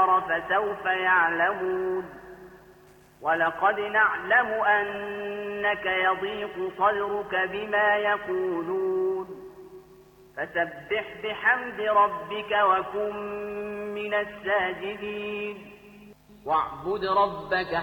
النار فسوف يعلمون ولقد نعلم أنك يضيق صدرك بما يقولون فسبح بحمد ربك وكن من الساجدين واعبد ربك